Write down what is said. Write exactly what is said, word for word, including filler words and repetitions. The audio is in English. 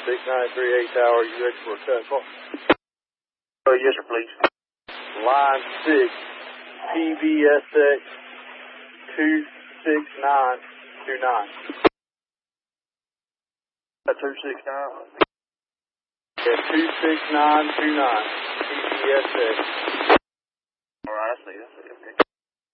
six nine three eight Tower, you ready for a cut call? Oh, yes, sir, please. Line six, P B S X two six nine two nine. Uh, two six nine? Yeah, two six nine two nine, P B S X. All right, I see that.